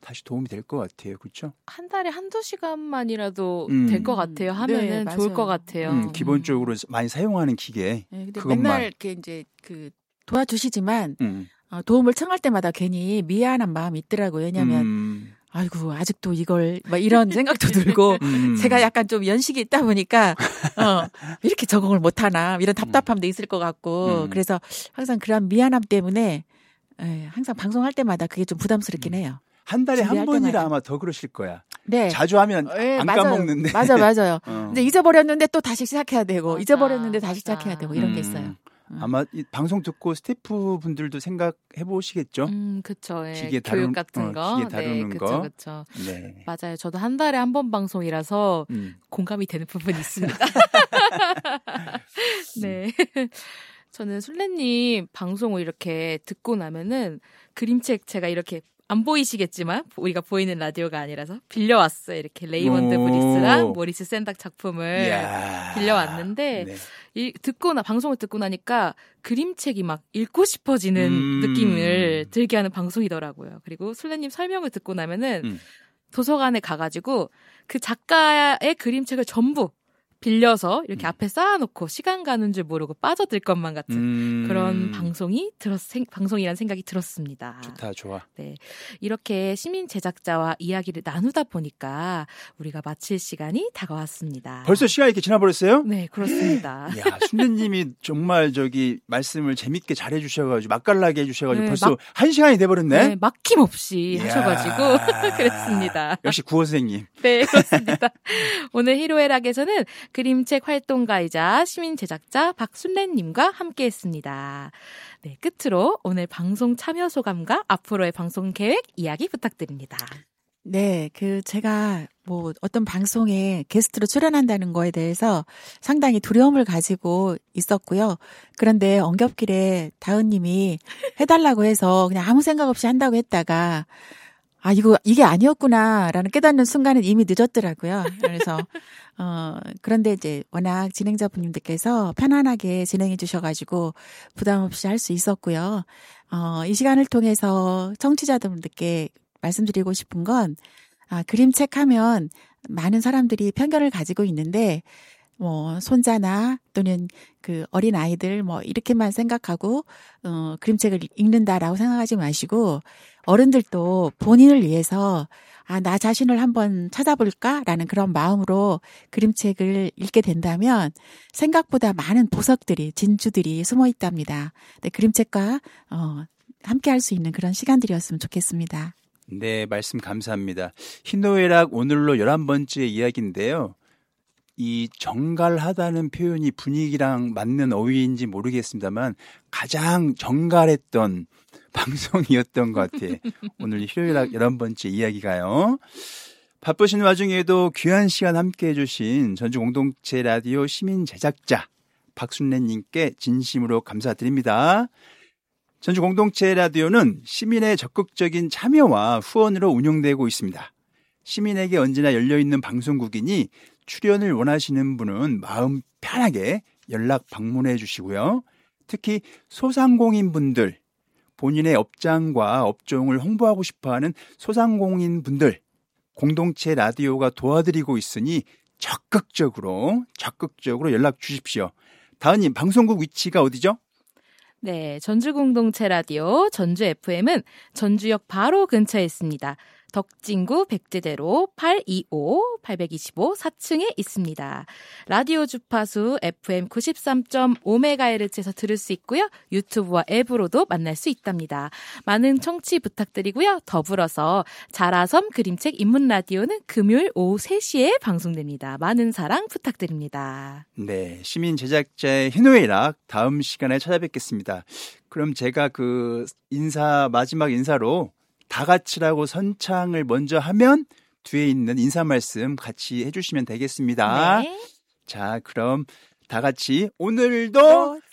다시 도움이 될 것 같아요. 그렇죠? 한 달에 한두 시간만이라도 될 것 같아요. 하면은 네, 좋을 것 같아요. 기본적으로 많이 사용하는 기계. 네, 근데 그것만. 맨날 이렇게 이제 그 도와주시지만 도움을 청할 때마다 괜히 미안한 마음이 있더라고요. 왜냐하면 아이고 아직도 이걸 막 이런 생각도 들고 제가 약간 좀 연식이 있다 보니까 이렇게 적응을 못하나 이런 답답함도 있을 것 같고 그래서 항상 그런 미안함 때문에 항상 방송할 때마다 그게 좀 부담스럽긴 해요. 한 달에 한 번이라 때마다. 아마 더 그러실 거야. 네. 자주 하면 안 맞아요. 까먹는데. 맞아요. 근데 잊어버렸는데 또 다시 시작해야 되고 맞아, 잊어버렸는데 다시 맞아. 시작해야 되고 이런 게 있어요. 아마 이 방송 듣고 스태프 분들도 생각해 보시겠죠? 그쵸. 예. 기계 교육 같은 거. 기계 다루는 네, 거. 그쵸. 네. 맞아요. 저도 한 달에 한 번 방송이라서 공감이 되는 부분이 있습니다. 네. 저는 술래님 방송을 이렇게 듣고 나면은 그림책 제가 이렇게 안 보이시겠지만 우리가 보이는 라디오가 아니라서 빌려왔어요. 이렇게 레이먼드 브리스랑 모리스 샌닥 작품을 이야. 빌려왔는데 네. 방송을 듣고 나니까 그림책이 막 읽고 싶어지는 느낌을 들게 하는 방송이더라고요. 그리고 술래님 설명을 듣고 나면은 도서관에 가가지고 그 작가의 그림책을 전부 빌려서 이렇게 앞에 쌓아놓고 시간 가는 줄 모르고 빠져들 것만 같은 그런 방송이라는 생각이 들었습니다. 좋다, 좋아. 네, 이렇게 시민 제작자와 이야기를 나누다 보니까 우리가 마칠 시간이 다가왔습니다. 벌써 시간이 이렇게 지나버렸어요? 네, 그렇습니다. 야, 순례님이 정말 말씀을 재밌게 잘해주셔가지고 맛깔나게 해주셔가지고 네, 벌써 1시간이 돼버렸네. 네, 막힘없이 하셔가지고 그랬습니다. 역시 구호 선생님. 네, 그렇습니다. 오늘 희로애락에서는 그림책 활동가이자 시민 제작자 박순래님과 함께했습니다. 네, 끝으로 오늘 방송 참여 소감과 앞으로의 방송 계획 이야기 부탁드립니다. 네, 제가 어떤 방송에 게스트로 출연한다는 거에 대해서 상당히 두려움을 가지고 있었고요. 그런데 엉겹길에 다은님이 해달라고 해서 그냥 아무 생각 없이 한다고 했다가 이게 아니었구나라는 깨닫는 순간은 이미 늦었더라고요. 그래서, 그런데 이제 워낙 진행자분님들께서 편안하게 진행해 주셔가지고 부담 없이 할 수 있었고요. 이 시간을 통해서 청취자분들께 말씀드리고 싶은 건, 그림책 하면 많은 사람들이 편견을 가지고 있는데, 손자나 또는 어린 아이들 이렇게만 생각하고, 그림책을 읽는다라고 생각하지 마시고, 어른들도 본인을 위해서 나 자신을 한번 찾아볼까라는 그런 마음으로 그림책을 읽게 된다면 생각보다 많은 보석들이 진주들이 숨어 있답니다. 네, 그림책과 함께 할 수 있는 그런 시간들이었으면 좋겠습니다. 네, 말씀 감사합니다. 희노애락 오늘로 11번째 이야기인데요. 이 정갈하다는 표현이 분위기랑 맞는 어휘인지 모르겠습니다만 가장 정갈했던 방송이었던 것 같아요. 오늘 희로애락 11번째 이야기가요. 바쁘신 와중에도 귀한 시간 함께해 주신 전주공동체 라디오 시민 제작자 박순래님께 진심으로 감사드립니다. 전주공동체 라디오는 시민의 적극적인 참여와 후원으로 운영되고 있습니다. 시민에게 언제나 열려있는 방송국이니 출연을 원하시는 분은 마음 편하게 연락 방문해 주시고요. 특히 소상공인분들, 본인의 업장과 업종을 홍보하고 싶어하는 소상공인분들, 공동체 라디오가 도와드리고 있으니 적극적으로 연락 주십시오. 다은님, 방송국 위치가 어디죠? 네, 전주공동체 라디오 전주 FM은 전주역 바로 근처에 있습니다. 덕진구 백제대로 825 4층에 있습니다. 라디오 주파수 FM 93.5MHz에서 들을 수 있고요. 유튜브와 앱으로도 만날 수 있답니다. 많은 청취 부탁드리고요. 더불어서 자라섬 그림책 입문 라디오는 금요일 오후 3시에 방송됩니다. 많은 사랑 부탁드립니다. 네, 시민 제작자의 희노애락 다음 시간에 찾아뵙겠습니다. 그럼 제가 마지막 인사로 다 같이라고 선창을 먼저 하면 뒤에 있는 인사 말씀 같이 해주시면 되겠습니다. 네. 자, 그럼 다 같이 오늘도